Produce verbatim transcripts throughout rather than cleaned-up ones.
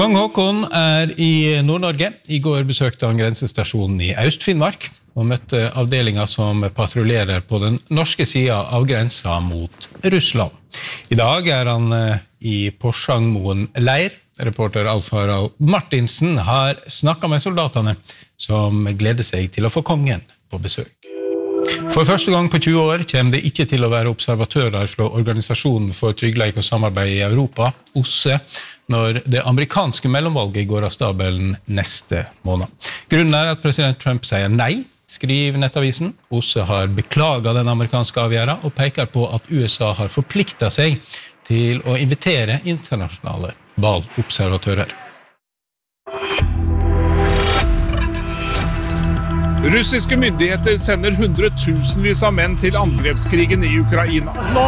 Kong Håkon er i Nord-Norge. I går besøkte han grensestasjonen i Øst-Finnmark og møtte avdelinger som patruljerer på den norske siden av grensa mot Russland. I dag er han i Porsangmoen leir. Reporter Alf Harald Martinsen har snakket med soldatene som gleder seg til å få kongen på besøk. For første gang på tjue år kommer det ikke til å være observatører fra Organisasjonen for tryggleik og samarbeid i Europa, O S C E, når det amerikanske mellomvalget går av stabelen neste måned. Grunnen er at president Trump sier nei, skriver nettavisen. O S C E har beklaget den amerikanske avgjørelsen og peker på at U S A har forpliktet seg til å invitere internasjonale valgobservatører. Russiske myndigheter sender hundretusenvis av menn til angrepskrigen i Ukraina. Nå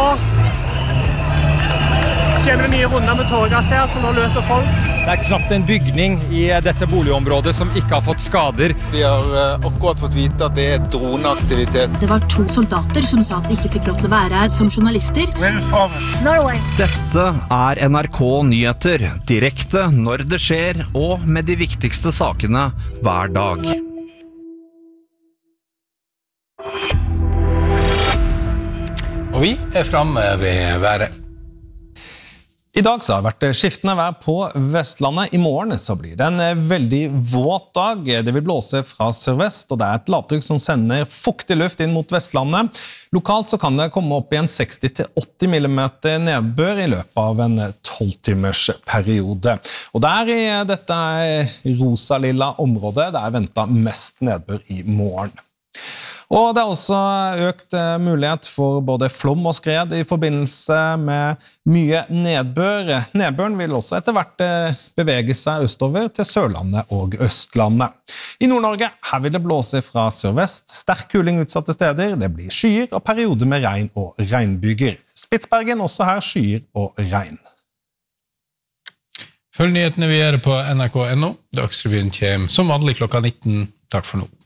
kjenner vi nye runder med tårgass her, så nå løper folk. Det er knapt en bygning i dette boligområdet som ikke har fått skader. Vi har akkurat fått vite at det er droneaktivitet. Det var to soldater som sa at de ikke fikk lov til å være her som journalister. Norway. Dette er N R K Nyheter, direkte når det skjer og med de viktigste sakene hver dag. Og vi er fremme ved været. I dag så har det vært skiftende vær på Vestlandet. I morgen så blir det en veldig våt dag. Det vil blåse fra sørvest, og det er et lavtrykk som sender fuktig luft inn mot Vestlandet. Lokalt så kan det komme opp i en seksti til åtti millimeter nedbør i løpet av en tolv timers periode. Og der i dette rosa-lilla området, det er ventet mest nedbør i morgen. Og det er også økt mulighet for både flom og skred i forbindelse med mye nedbør. Nedbøren vil også etter hvert bevege seg østover til Sørlandet og Østlandet. I Nord-Norge her vil det blåse fra sørvest, sterk kuling utsatte steder, det blir skyer og perioder med regn og regnbyger. Spitsbergen også her skyer og regn. Følg nyhetene vi gjør på N R K punktum N O. Dagsrevyen kommer som vanlig klokka nitten. Takk for nå.